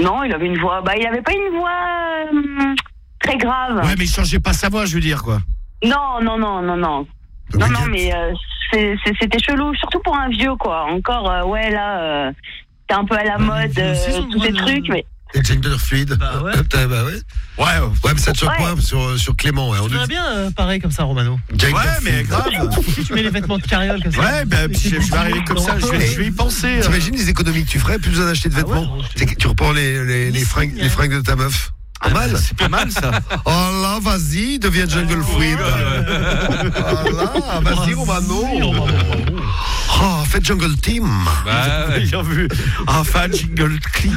Non, il avait une voix. Bah, il avait pas une voix très grave. Ouais, mais il changeait pas sa voix, je veux dire, quoi. Non. Non, mais c'était chelou, surtout pour un vieux, quoi. Encore, ouais, là, t'es un peu à la mode, tous ces trucs, mais. Et gender fluide. Bah ouais. Bah ouais. Ouais, mais ça te choque Ouais. pas sur Clément. Ouais, Tu ferais bien pareil comme ça, Romano. Gender Ouais, mais fluide. grave. Si tu mets les vêtements de carriole comme ça. Ouais, bah, puis je vais arriver comme ça, je vais y penser. T'imagines les économies que tu ferais, plus besoin d'acheter de vêtements. ouais, C'est que tu reprends les fringues de ta meuf. Pas mal. C'est pas mal, ça. Oh là, vas-y, deviens jungle fluide. Oh là, vas-y, Romano. Oh, faites jungle team. Bah, bien vu. Enfin, jingle clean.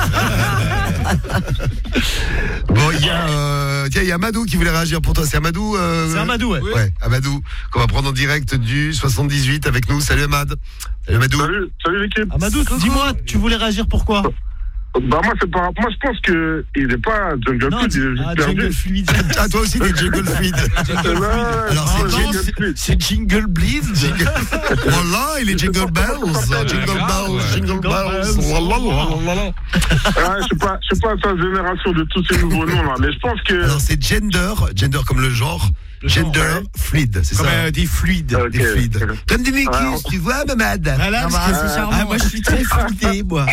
Bon, il y a Amadou qui voulait réagir pour toi. C'est Amadou. C'est Amadou, ouais. Ouais, Amadou, qu'on va prendre en direct du 78 avec nous. Salut Amad. Salut Amadou. Salut l'équipe. Amadou, dis-moi, tu voulais réagir pourquoi? Bah moi je pense que il est pas jungle Non, fluide, il est juste jungle perdu. fluide. Ah, toi aussi, t'es jungle fluide. Alors, Non, c'est jungle c'est- fluide. C'est Jingle Bleed. Voilà, il est jingle bells. Jingle bells. Voilà. Ah, je suis pas à sa génération de tous ces nouveaux noms là, mais je pense que. Alors, c'est gender comme le genre. Gender fluide, c'est Comme ça. des fluides. Ok. Des fluides. Comme des mécus, Ouais. tu vois, Mamad. Voilà, parce que c'est charmant. Moi, je suis très fluidé, moi.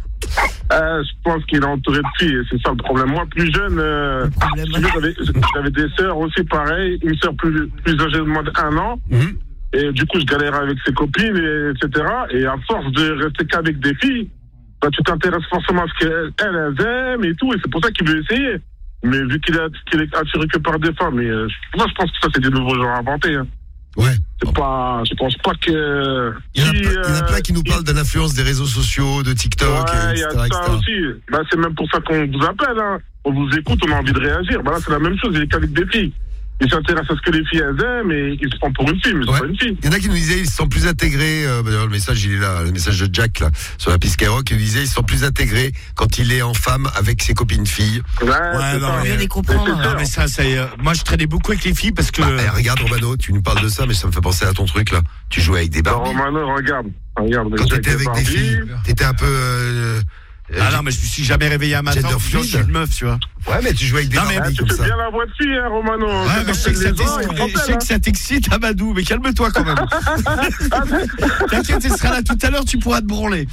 Je pense qu'il est entouré de filles, et c'est ça le problème. Moi, plus jeune, j'avais des sœurs aussi pareil, une sœur plus âgée de moi d'1 an, et du coup, je galérais avec ses copines, etc. Et à force de rester qu'avec des filles, bah, tu t'intéresses forcément à ce qu'elles aiment et tout, et c'est pour ça qu'il veut essayer. Mais vu qu'il est attiré que par des femmes, moi, je pense que ça, c'est des nouveaux genres inventés. Hein. Ouais. Je pense pas que. Il y en a plein qui nous parlent de l'influence des réseaux sociaux, de TikTok, Ouais, il y a etc. ça aussi. Bah, c'est même pour ça qu'on vous appelle. Hein. On vous écoute, on a envie de réagir. Bah, là, c'est la même chose, il est qu'avec des filles. Il s'intéresse à ce que les filles elles aiment et il se prend pour une fille, mais c'est pas une fille. Il y en a qui nous disaient ils se sont plus intégrés. D'ailleurs, le message il est là, le message de Jack là sur la piste Skyrock. Il disait ils se sont plus intégrés quand il est en femme avec ses copines filles. Ouais, c'est non, ça. mais- Mieux les comprendre. Non, mais ça, moi, je traînais beaucoup avec les filles parce que. Regarde Romano, tu nous parles de ça, mais ça me fait penser à ton truc là. Tu jouais avec des Non, Barbies. Romano, regarde. Quand t'étais avec des filles, t'étais un peu. Ah non, mais je me suis jamais réveillé un matin en Gender disant je suis fluide. une meuf, tu vois. Ouais, mais tu jouais avec des Non, mais Barbies Tu comme fais ça. bien la voix de fille, hein, Romano. Ouais, mais je sais que ça t'excite, Amadou, mais calme-toi quand même. T'inquiète, il sera là tout à l'heure, tu pourras te branler.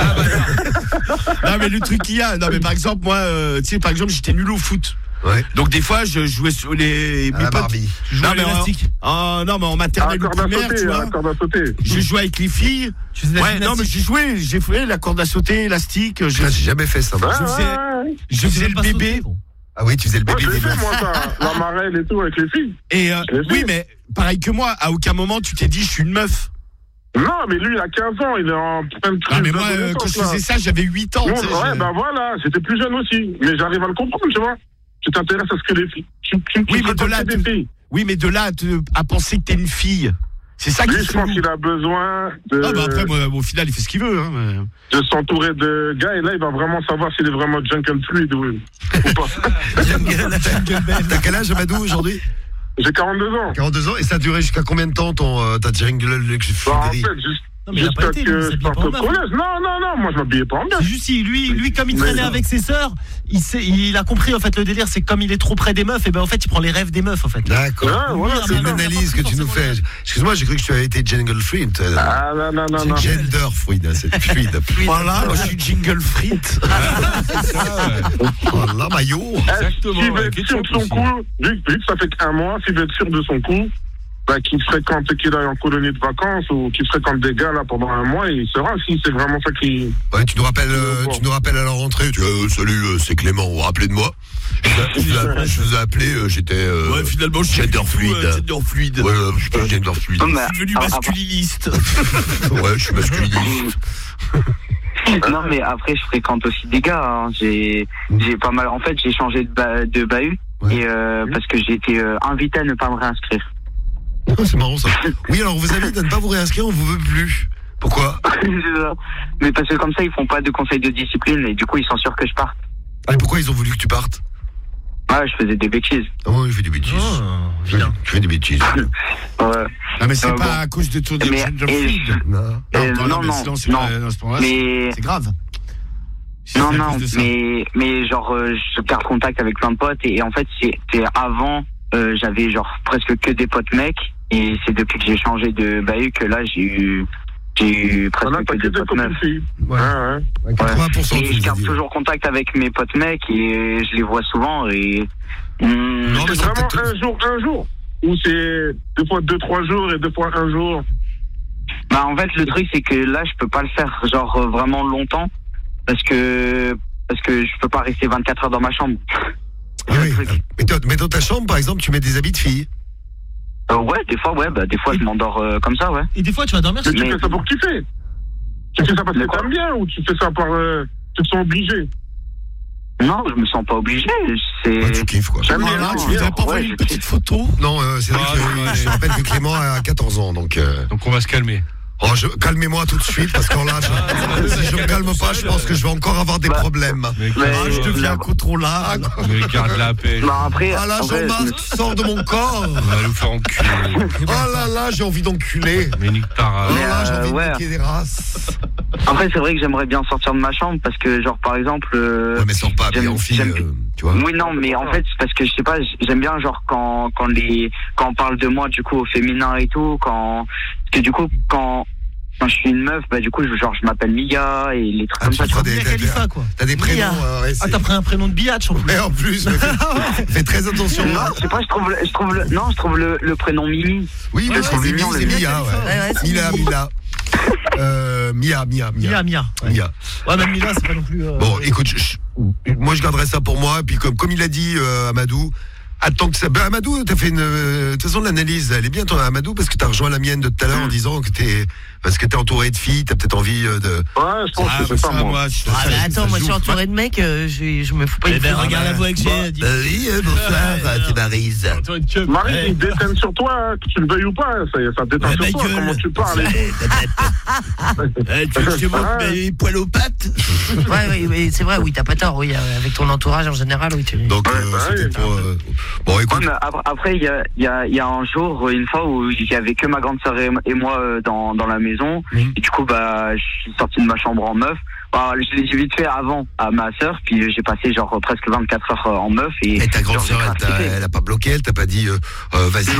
Non, mais le truc qu'il y a, non, mais par exemple, moi, tu sais, par exemple, j'étais nul au foot. Ouais. Donc des fois, je jouais sur mes À la potes. Barbie. Non, mais non, mais en maternelle ou primaire, tu vois. Corde à sauter. Je jouais avec les filles. Tu faisais la Ouais, non, mais j'ai fait la corde à sauter, élastique. Putain, j'ai jamais fait ça. Moi. Je faisais le bébé. Ah oui, tu faisais le Moi, bébé je l'ai des fait, meufs. moi, ça. La marelle et tout, avec les filles. Et Je l'ai fait. oui, mais pareil que moi, à aucun moment tu t'es dit je suis une meuf. Non, mais lui, il a 15 ans, il est en plein de Non, mais moi, quand je faisais ça, j'avais 8 ans. Non, tu sais, ouais, je- ben voilà, j'étais plus jeune aussi. Mais j'arrive à le comprendre, tu vois. Tu t'intéresses à ce que les filles. Tu Oui, mais de fréquentes là, que des filles. Oui, mais de là à penser que t'es une fille, c'est ça qui Lui, est je pense chelou. qu'il a besoin Ah bah après, moi, au final, il fait ce qu'il veut. Hein, mais- de s'entourer de gars. Et là, il va vraiment savoir s'il est vraiment jungle fluide ou pas. T'as quel âge, Amadou, aujourd'hui? J'ai 42 ans. 42 ans. Et ça a duré jusqu'à combien de temps ta jingle Bah, en fluiderie? fait, Non, mais il a pas jusqu'à été, lui, il que je s'habille parte pas en au meuf. collège. Non, moi je m'habillais pas en meuf. C'est juste si lui comme il traînait avec ses sœurs, il a compris en fait le délire, c'est que comme il est trop près des meufs, et ben en fait il prend les rêves des meufs en fait. D'accord. Ouais, voilà, C'est une analyse que tu nous fais. Excuse-moi, j'ai cru que tu avais été jingle fluide. Ah non. Gender fluide, c'est fluide. Voilà, moi je suis jingle frite. Voilà, maillot. S'il veut être sûr de son coup, vu que ça fait qu'1 mois, s'il veut être sûr de son coup, bah, qu'il aille en colonie de vacances ou qu'il fréquente des gars là pendant 1 mois, et il saura si c'est vraiment ça qui. Ouais, tu nous rappelles à la rentrée. Tu dis, salut, c'est Clément, vous vous rappelez de moi? Je vous ai appelé, j'étais. Ouais, finalement, je suis gender fluide. Gender fluide. Ouais, je suis gender fluide. Non, mais- Je suis devenu masculiniste. Ouais, je suis masculiniste. Non, mais après, je fréquente aussi des gars. Hein. J'ai pas mal. En fait, j'ai changé de bahut. Ouais. Et parce que j'ai été invité à ne pas me réinscrire. Oh, c'est marrant ça. Oui, alors on vous invite à ne pas vous réinscrire, on vous veut plus. Pourquoi? Mais parce que comme ça, ils font pas de conseil de discipline et du coup, ils sont sûrs que je parte. Ah, et pourquoi ils ont voulu que tu partes? Ouais, je faisais des bêtises. Ah ouais, je fais des bêtises. Je fais des bêtises. Ouais. Non, mais c'est pas bon. à cause de ton Mais- gender et- fluide. Non. Non, mais sinon, c'est non. pas- non, c'est pas vrai, Mais c'est grave. Non, mais genre, je garde contact avec plein de potes et en fait, c'était avant, j'avais genre presque que des potes mecs et c'est depuis que j'ai changé de bahut que là, j'ai eu presque que des potes meufs. Ouais. 80%. Et je garde toujours contact avec mes potes mecs et je les vois souvent et... Non, mais c'est vraiment un jour ou c'est 2-3 jours et 2 fois un jour? Bah en fait, le truc, c'est que là, je peux pas le faire genre vraiment longtemps. Parce que je peux pas rester 24 heures dans ma chambre. Ah oui. Mais dans ta chambre, par exemple, tu mets des habits de fille. Ouais, des fois je m'endors comme ça, ouais. Et des fois tu vas dormir. Mais tu fais ça pour kiffer. Tu fais ça parce que t'aimes bien ou tu fais ça par tu te sens obligé? Non, je me sens pas obligé. C'est. Tu kiffes quoi. Tu nous as pas envoyé une petite photo? Non, c'est vrai que je rappelle que Clément a 14 ans, donc on va se calmer. Oh, calmez-moi tout de suite parce que là, si je me calme pas, je pense que je vais encore avoir des problèmes. Je deviens incontrôlable. Mais garde la paix. Après, là, Jean-Marc sort de mon corps. On va nous faire enculer. Oh là, j'ai envie d'enculer. Mais nique ta race. Oh là, j'ai envie de niquer des races. Après, c'est vrai que j'aimerais bien sortir de ma chambre parce que, genre, par exemple. Ouais, mais sors pas bien en fille, tu vois. Oui, non, mais en fait, c'est parce que je sais pas, j'aime bien, genre, quand on parle de moi, du coup, au féminin et tout, parce que du coup, quand je suis une meuf, bah du coup, je m'appelle Mia et les trucs comme ça. T'as des prénoms. T'as pris un prénom de biatch en plus. Mais en plus, fais très attention. Non, je sais pas, je trouve le prénom Mimi. Oui, mais c'est Mimi, c'est Mia, Mia. Mia. Ouais, même Mila, c'est pas non plus. Bon, écoute, moi je garderai ça pour moi. Puis comme il a dit Amadou. Attends que ça. Ben Amadou, t'as fait de toute façon l'analyse, elle est bien toi Amadou parce que t'as rejoint la mienne de tout à l'heure en disant que t'es entouré de filles, t'as peut-être envie de. Ouais, je pense que c'est ça moi. Mais attends, moi je suis entouré de mecs, je me fous pas. Eh ben regarde la voix que j'ai. Oui, bonsoir, t'es Maryse. Maryse, il déteint sur toi, que tu le veuilles ou pas, ça déteint sur toi, comment tu parles. Tu veux que je te montre mes poils aux pattes? Ouais, c'est vrai, oui, t'as pas tort, oui, avec ton entourage en général, oui, tu. Donc c'était pour. Bon, écoute. Ouais, après, il y a un jour, une fois où il y avait que ma grande sœur et moi dans la maison. Et du coup, bah, je suis sorti de ma chambre en meuf. Bah, je l'ai vite fait avant à ma sœur, puis j'ai passé genre presque 24 heures en meuf. Et ta grande sœur, elle a pas bloqué, elle t'a pas dit vas-y.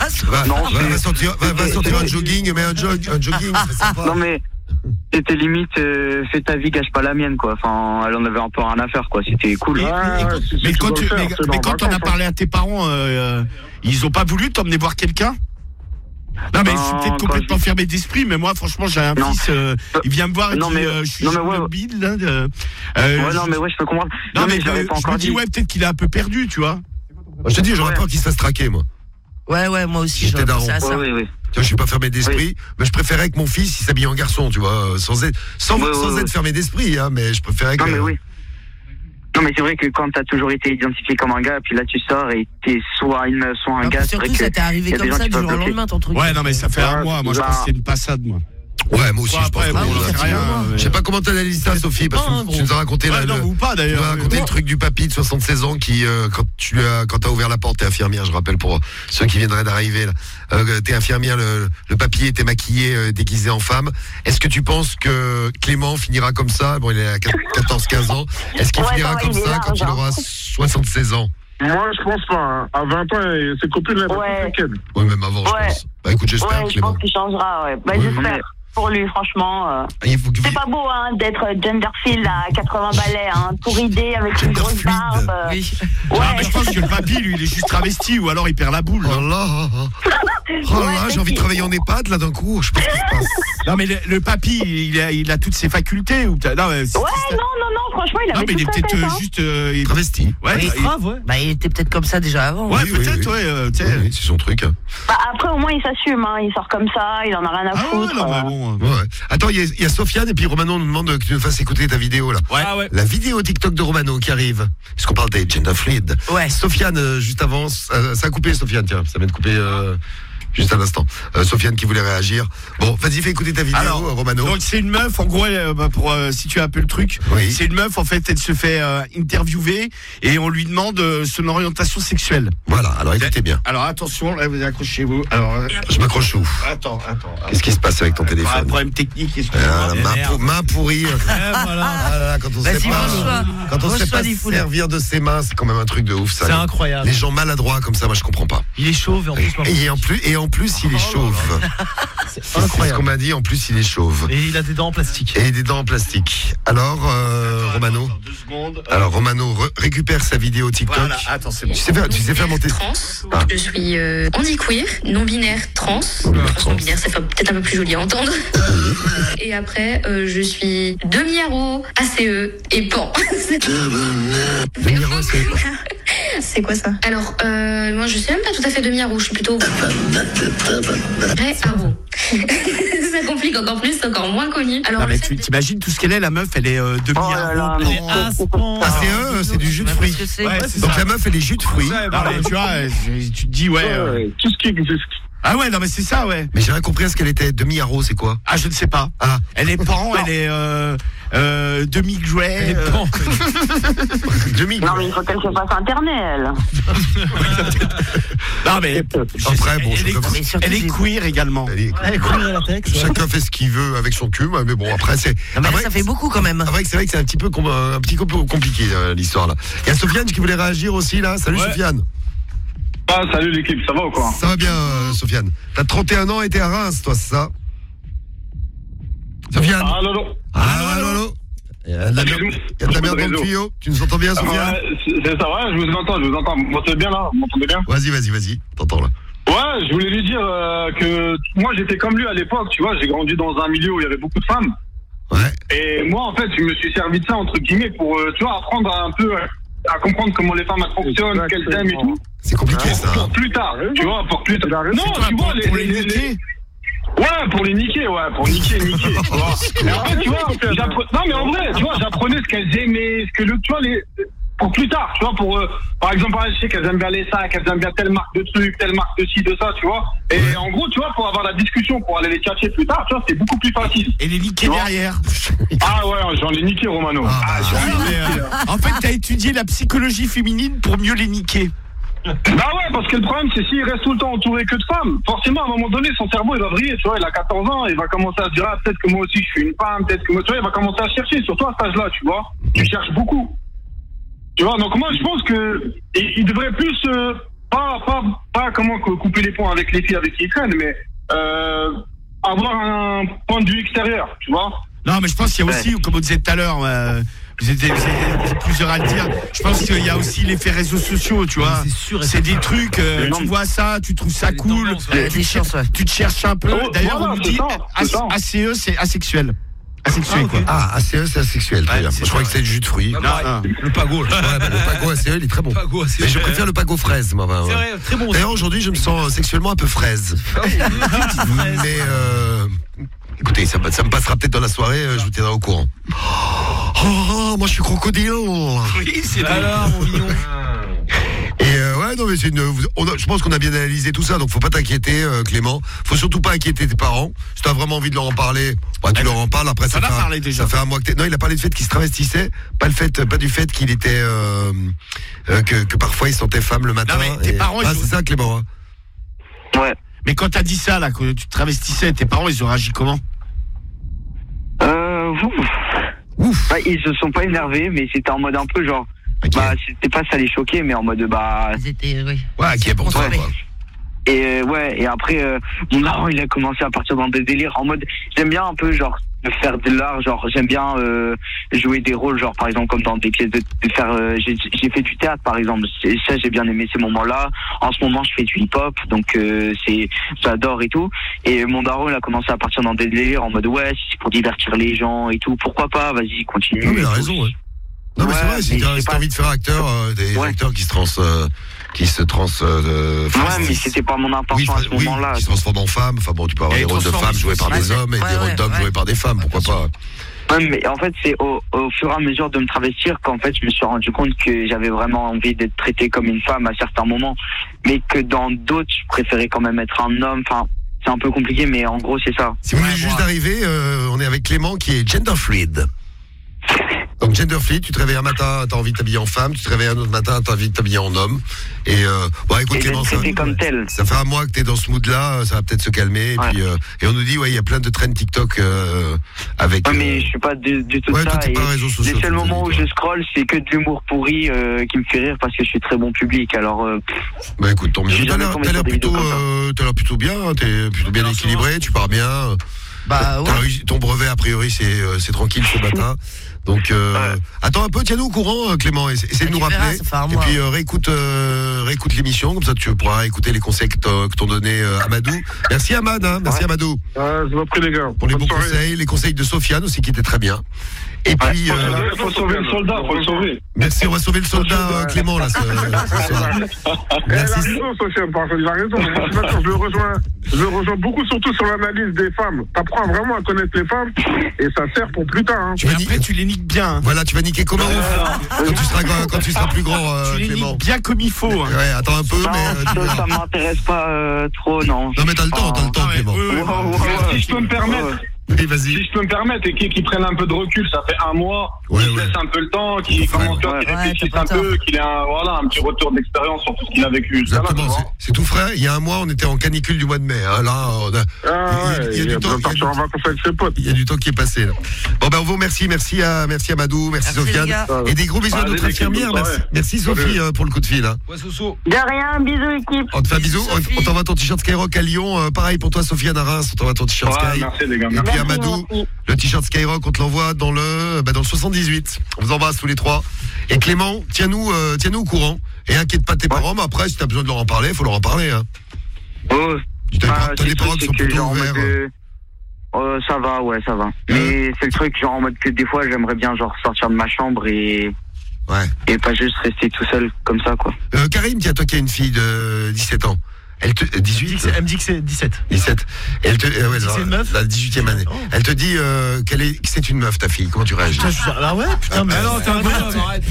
Va sortir un jogging, mais un jogging, c'est sympa. Non mais. C'était limite, fais ta vie, gâche pas la mienne, quoi. Enfin, elle en avait un peu rien à faire, quoi. C'était cool. Mais quand on a parlé à tes parents, ils ont pas voulu t'emmener voir quelqu'un? Non, mais je suis peut-être complètement fermé d'esprit, mais moi, franchement, j'ai un fils, il vient me voir et dit, je suis mobile, là. Non, mais ouais, je peux comprendre. Non, mais je me dis, ouais, peut-être qu'il est un peu perdu, tu vois. Je te dis, j'aurais peur qu'il se fasse traquer, moi. Ouais, moi aussi, j'aurais pensé à ça. Oui. Tu vois, je suis pas fermé d'esprit, mais je préférais que mon fils il s'habille en garçon, tu vois, sans être fermé d'esprit, hein, mais je préférais que. Non, mais oui. Non, mais c'est vrai que quand t'as toujours été identifié comme un gars, puis là tu sors et t'es soit une meuf, soit un gars. Surtout, ça t'est arrivé comme ça du jour au lendemain, ton truc. Ouais, non, mais ça fait un mois. Moi, je pense que c'est une passade, moi. Ouais, moi aussi, je pense. Je sais pas comment t'analyses ça, Sophie, parce que tu nous as raconté ou pas d'ailleurs. Tu nous as raconté le truc du papy de 76 ans qui, quand t'as ouvert la porte, t'es infirmière, je rappelle pour ceux qui viendraient d'arriver là. T'es infirmière, le papy était maquillé, déguisé en femme. Est-ce que tu penses que Clément finira comme ça? Bon, il a 14-15 ans. Est-ce qu'il finira comme ça quand il aura 76 ans? Moi, je pense pas. Hein. À 20 ans, ses copines, elles vont plus qu'elle. Ouais, même avant, je pense. Bah écoute, j'espère, Clément. Je pense qu'il changera, ouais. Bah, j'espère. Pour lui, franchement, c'est pas beau d'être genderfield à 80 balais, tout ridé avec une grosse barbe. Oui. Ouais. Mais je pense que le papy, lui, il est juste travesti ou alors il perd la boule. Oh là, j'ai envie de travailler en EHPAD là d'un coup. Je sais pas ce qui se passe. Non mais le papy, il a toutes ses facultés ou non, franchement, il avait. Non mais il est peut-être juste travesti. Ouais. Grave, ouais. Bah il était peut-être comme ça déjà avant. Ouais, peut-être, ouais. Oui, c'est son truc. Bah après au moins il s'assume, il sort comme ça, il en a rien à foutre. Non, mais bon. Ouais. Attends, il y a Sofiane et puis Romano nous demande que tu nous fasses écouter ta vidéo là. Ouais. La vidéo TikTok de Romano qui arrive. Est-ce qu'on parle des gender fluid? Ouais. Sofiane, juste avant, ça a coupé Sofiane, tiens, ça vient de couper. Juste un instant. Sofiane qui voulait réagir. Bon, vas-y, fais écouter ta vidéo, Alors, Romano. Donc c'est une meuf, en gros, pour situer un peu le truc, Oui. c'est une meuf, en fait, elle se fait interviewer et on lui demande son orientation sexuelle. Voilà, alors écoutez bien. Alors attention, là, vous accrochez-vous. Alors, Je m'accroche où? attends. Qu'est-ce qui se passe avec ton Un téléphone? problème technique, excusez-moi. Main pourrie. Ah là là, quand on sait Vas-y, pas, Reçois des foules. servir de ses mains, c'est quand même un truc de ouf, ça. C'est incroyable. Les gens maladroits comme ça, moi je comprends pas. Il est chauve et en plus, Et en plus, il est chauve. c'est C'est ce incroyable. qu'on m'a dit. En plus, il est chauve. Et il a des dents en plastique. Et des dents en plastique. Alors, Romano. Attends, 2 secondes. Alors, Romano récupère sa vidéo TikTok. Voilà, attends, c'est bon. Tu sais faire monter. Trans. Ah. Je suis handiqueer, non-binaire, trans. Trans non-binaire, ça fait peut-être un peu plus joli à entendre. Et après, je suis demi-aro, ACE et pan. Demi-aro, c'est quoi? C'est quoi ça? Alors, moi je suis même pas tout à fait demi-aro, je suis plutôt vrai aro. Ça complique encore plus, c'est encore moins connu. Alors, Non, mais le fait tu de- t'imagines tout ce qu'elle est, la meuf, elle est demi-aro. Elle est aspant. ACE, c'est du jus de Je sais pas fruits. ce que c'est. Ouais, c'est Donc ça. la meuf, elle est jus de fruits. Non, mais tu vois, tu te dis, Tout ce qui existe. Ah ouais, non, mais c'est ça, ouais. Mais j'ai rien compris à ce qu'elle était. Demi-aro, c'est quoi? Ah, je ne sais pas. Ah, Elle est pan, elle est demi-grey. Elle est pan. demi. Non, mais il faut qu'elle se fasse interner, elle. Non, mais Après, bon, elle, chacun- elle est queer également. Elle est- Ouais, courir à la texte. Chacun fait ce qu'il veut avec son cul, mais bon, après, c'est. Non, mais là, Après, ça fait beaucoup quand même. c'est vrai que c'est un petit peu compliqué, l'histoire, là. Il y a Sofiane qui voulait réagir aussi, là. Salut, Ouais. Sofiane. Ah, salut l'équipe, ça va ou quoi? Ça va bien, Sofiane. T'as 31 ans et t'es à Reims, toi, c'est ça? Sofiane. Allô. Allô. Il y a de la merde, dans le tuyau. Tu nous entends bien, Sofiane? Ouais, c'est ça, ouais, je vous entends. Vous m'entendez bien là? Vous m'entendez bien? Vas-y. T'entends, là. Ouais, je voulais lui dire que moi j'étais comme lui à l'époque, tu vois, j'ai grandi dans un milieu où il y avait beaucoup de femmes. Ouais. Et moi, en fait, je me suis servi de ça, entre guillemets, pour, tu vois, apprendre un peu à comprendre comment les femmes elles fonctionnent, qu'elles aiment et tout. C'est compliqué, ça. Pour plus tard, tu vois, pour plus tard. Non, tu vois, pour les niquer. Ouais, pour les niquer, pour niquer, tu vois. Mais en fait, tu vois, non, mais en vrai, tu vois, j'apprenais ce qu'elles aimaient, tu vois, pour plus tard, tu vois, pour, par exemple, je sais qu'elles aiment bien les sacs, qu'elles aiment bien telle marque de trucs, telle marque de ci, de ça, tu vois. Et en gros, tu vois, pour avoir la discussion, pour aller les chercher plus tard, tu vois, c'est beaucoup plus facile. Et les niquer Non. derrière. Ah ouais, j'en ai niqué, Romano. En fait, t'as étudié la psychologie féminine pour mieux les niquer. Bah ouais, parce que le problème, c'est s'il reste tout le temps entouré que de femmes, forcément, à un moment donné, son cerveau, il va vriller, tu vois, il a 14 ans, il va commencer à se dire, ah, peut-être que moi aussi, je suis une femme, peut-être que moi, tu vois, il va commencer à chercher, surtout à cet âge-là, tu vois. Tu cherches beaucoup. Tu vois, donc moi, je pense que il devrait plus, pas comment couper les ponts avec les filles avec qui il traîne, mais, avoir un point de vue extérieur, tu vois. Non, mais je pense qu'il y a aussi, comme on disait tout à l'heure, vous êtes plusieurs à le dire, je pense qu'il y a aussi l'effet réseaux sociaux, tu vois. C'est sûr et C'est des trucs, tu vois ça, tu trouves ça cool, tendances, ouais. tu te cherches un peu. Oh, D'ailleurs, voilà, on nous c'est dit ça. ACE, c'est asexuel. Asexuel, quoi. Ah, ACE, c'est asexuel. Très Ouais, bien. c'est Je crois ça, que c'est le jus de fruits. Non. Le pago, là. Ouais, bah, le pago ACE, il est très bon. Pago, ACE. Mais je préfère le pago fraise, moi. C'est vrai, très bon. D'ailleurs, aujourd'hui, je me sens sexuellement un peu fraise. Mais écoutez, ça me passera peut-être dans la soirée, je vous tiendrai au courant. Oh, moi je suis crocodile. Oui, c'est Alors, mon mignon. Et ouais, non mais je pense qu'on a bien analysé tout ça, donc faut pas t'inquiéter, Clément. Faut surtout pas inquiéter tes parents. Si t'as vraiment envie de leur en parler, tu leur en parles. Après, Ça en a parlé déjà. Ça fait un mois que non, il a parlé du fait qu'il se travestissait, pas du fait qu'il était que parfois il sentait femme le matin. Non, mais tes parents, ils ont- c'est ça, Clément. Hein. Ouais. Mais quand t'as dit ça, là, que tu te travestissais, tes parents, ils ont réagi comment? Ouf. Bah, ils se sont pas énervés, mais c'était en mode un peu genre, bah, c'était pas ça les choquer, mais en mode, bah. Ils étaient, oui. Ouais, qui est pour toi, quoi. Et ouais, et après, mon daron, il a commencé à partir dans des délires en mode, j'aime bien un peu genre faire de l'art, genre j'aime bien jouer des rôles, genre par exemple comme dans des pièces de faire, j'ai fait du théâtre par exemple, ça j'ai bien aimé ces moments-là. En ce moment, je fais du hip-hop, donc j'adore et tout. Et mon daron, il a commencé à partir dans des délires en mode ouais, si c'est pour divertir les gens et tout, pourquoi pas, vas-y, continue. Non, mais il a raison, ouais. Non, mais c'est vrai, si t'as envie de faire acteur, des acteurs qui se ouais, mais c'était pas mon intention à ce moment-là. Qui se transforment en femmes. Enfin bon, tu peux avoir des rôles de femmes joués par des hommes et des rôles d'hommes joués par des femmes, pourquoi pas. Ouais, mais en fait, c'est au fur et à mesure de me travestir qu'en fait, je me suis rendu compte que j'avais vraiment envie d'être traité comme une femme à certains moments, mais que dans d'autres, je préférais quand même être un homme. Enfin, c'est un peu compliqué, mais en gros, c'est ça. Si vous venez juste d'arriver, on est avec Clément qui est gender fluid. Donc gender fluid, tu te réveilles un matin, t'as envie de t'habiller en femme, tu te réveilles un autre matin, t'as envie de t'habiller en homme. Et bon, écoute, Clément, ça fait un mois que t'es dans ce mood-là, ça va peut-être se calmer. Ouais. Et on nous dit, il y a plein de trends TikTok avec. Ouais, mais je suis pas du tout ça. Toi, pas réseaux sociaux, les seuls moments où je scrolle, c'est que de l'humour pourri qui me fait rire parce que je suis très bon public. Alors. Bah écoute, tant mieux. T'as l'air plutôt bien, t'es plutôt bien équilibré, tu pars bien. Bah ouais. Ton brevet, a priori, c'est tranquille ce matin. Donc, attends un peu, tiens-nous au courant, Clément. Essaie de nous rappeler. Et puis, réécoute l'émission, comme ça tu pourras écouter les conseils que t'ont donné Amadou. Merci Amad, hein. Merci Amadou. Je vous en prie, les gars. Pour les bons conseils, les conseils de Sofiane aussi qui étaient très bien. Et puis, faut sauver le soldat, faut le sauver. Merci, on va sauver le soldat Clément là ce soir. Merci. Il a raison, Sofiane, il a raison. Je le rejoins beaucoup, surtout sur l'analyse des femmes. T'apprends vraiment à connaître les femmes et ça sert pour plus tard. Hein. Après, tu les niques bien. Voilà, tu vas niquer comme un ouf quand tu seras plus grand, tu les Clément. niques bien comme il faut. Hein. Ouais, attends un peu, mais ça m'intéresse pas trop, non. Non, mais t'as le temps, Clément. Si je peux me permettre. Oui, vas-y. Si je peux me permettre, et qui prennent un peu de recul, ça fait un mois, qui laissent un peu le temps, qui commencent à réfléchissent un peu, qu'il ait un petit retour d'expérience sur tout ce qu'il a vécu. Exactement, c'est tout frais. Il y a un mois, on était en canicule du mois de mai. Hein. Là, il y a du temps. Il y a du temps qui est passé. Là. Bon, ben, on vous remercie. Merci Amadou, merci Sofiane. Et des gros bisous à notre infirmière. Merci Sophie pour le coup de fil. Hein. Ouais, Soso. De rien, bisous équipe. On te fait un bisou. On t'envoie ton t-shirt Skyrock à Lyon. Pareil pour toi, Sofiane à Reims. On t'envoie ton t-shirt Sky. Merci les gars. Et Amadou, le t-shirt Skyrock, on te l'envoie dans le 78. On vous embrasse tous les trois. Et Clément, tiens-nous au courant. Et inquiète pas tes parents, mais après, si t'as besoin de leur en parler, il faut leur en parler. Hein. Oh, t'as des parents qui sont plutôt ouverts. Ça va, ouais, ça va. Mais c'est le truc, genre en mode que des fois, j'aimerais bien genre sortir de ma chambre et pas juste rester tout seul comme ça, quoi. Karim, tiens, toi qui as une fille de 17 ans. 18. Elle me dit que c'est 17. 17. Et elle te, c'est une meuf. La 18e année. Oh. Elle te dit que c'est une meuf, ta fille. Comment tu réagis? Ah ouais, putain, mais non, t'es un bonhomme, arrête.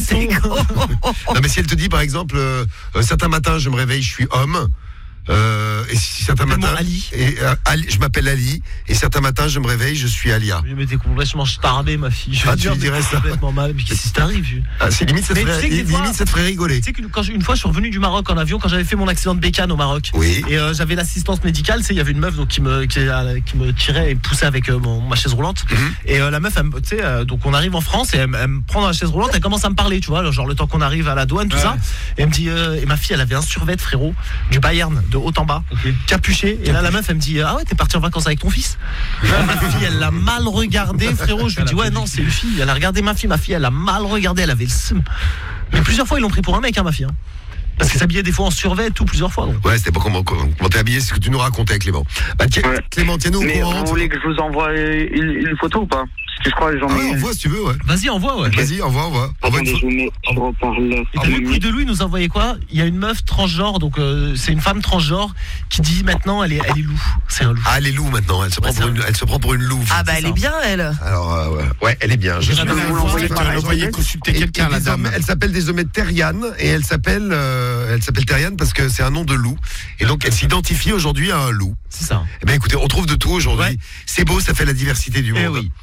Non, mais si elle te dit, par exemple, certains matins, je me réveille, je suis homme. Et si certains matins, je m'appelle Ali, et certains matins je me réveille, je suis Alia. Mais t'es complètement starbé, ma fille. Tu lui dirais ça complètement mal. Mais qu'est-ce qui t'arrive? C'est limite, ça te ferait rigoler. Tu sais que une fois je suis revenu du Maroc en avion quand j'avais fait mon accident de bécane au Maroc. Oui. Et j'avais l'assistance médicale. Tu sais, il y avait une meuf donc qui me tirait et poussait avec ma chaise roulante. Et la meuf, tu sais, donc on arrive en France et elle me prend dans la chaise roulante, elle commence à me parler, tu vois, genre le temps qu'on arrive à la douane, tout ça. Et elle me dit, et ma fille, elle avait un survêt, frérot, du Bayern. De haut en bas, capuché. Et là la meuf elle me dit ah ouais, t'es parti en vacances avec ton fils? Ma fille elle l'a mal regardé, frérot. Je lui dis ouais, non, c'est une fille. Elle a regardé ma fille elle a mal regardé, elle avait le seum. Mais plusieurs fois ils l'ont pris pour un mec, hein, ma fille, hein. Parce qu'elle s'habillait des fois en survêt, tout, plusieurs fois. Donc. Ouais, c'était pas comment t'es habillé, c'est ce que tu nous racontais, Clément. Clément, tiens-nous au courant. Vous voulez que je vous envoie une photo ou pas? Parce que je crois que j'en ai. Envoie si tu veux, ouais. Vas-y, envoie, ouais. Vas-y, envoie. Attendez, je reparle. Le de lui nous envoyait quoi? Il y a une meuf transgenre, donc c'est une femme transgenre qui dit maintenant elle est loup. C'est un loup. Ah, elle est loup maintenant. Elle se prend pour une louve. Ah bah elle est bien, elle. Alors ouais, elle est bien. Je vais vous envoyer consulter quelqu'un, la dame. Elle s'appelle désormais Terriane et elle s'appelle Terriane parce que c'est un nom de loup et donc elle s'identifie aujourd'hui à un loup. C'est ça. Eh ben écoutez, on trouve de tout aujourd'hui. Ouais. C'est beau, ça fait la diversité du monde. Oui.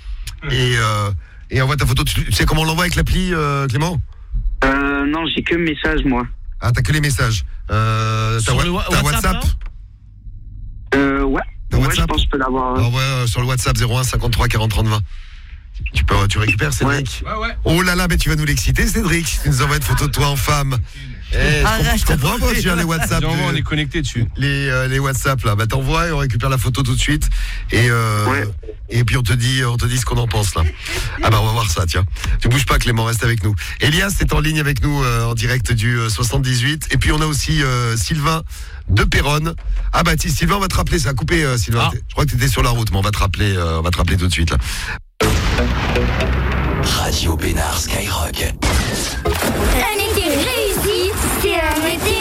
Et envoie ta photo. Tu sais comment on l'envoie avec l'appli, Clément? Non, j'ai que message moi. Ah, t'as que les messages. T'as WhatsApp? Ouais, je pense que je peux l'avoir. Envoie sur le WhatsApp 01 53 40 30 20. Tu récupères Cédric? Ouais. Oh là là, mais tu vas nous l'exciter, Cédric. Tu nous envoies une photo de toi en femme. Je comprends pas, tu as les WhatsApp. On est connecté dessus. Les WhatsApp là, bah t'envoies et on récupère la photo tout de suite et puis on te dit ce qu'on en pense là. Ah bah on va voir ça, tiens. Tu bouges pas, Clément, reste avec nous. Elias est en ligne avec nous en direct du 78 et puis on a aussi Sylvain de Péronne. Ah bah Sylvain, on va te rappeler, ça a coupé Sylvain. Je crois que t'étais sur la route, mais on va te rappeler tout de suite là. Radio Bénard Skyrock. Un été réussi, c'est un été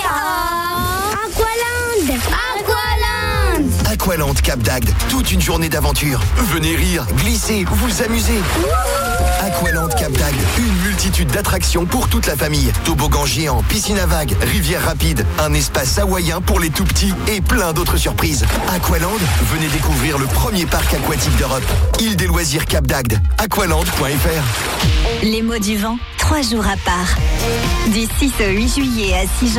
Aqualand Cap d'Agde, toute une journée d'aventure. Venez rire, glisser, vous amuser. Aqualand Cap d'Agde, une multitude d'attractions pour toute la famille. Toboggan géant, piscine à vagues, rivière rapide, un espace hawaïen pour les tout petits et plein d'autres surprises. Aqualand, venez découvrir le premier parc aquatique d'Europe. Île des loisirs Cap d'Agde, aqualand.fr. Les mots du vent, 3 jours à part. Du 6 au 8 juillet à 6 janvier.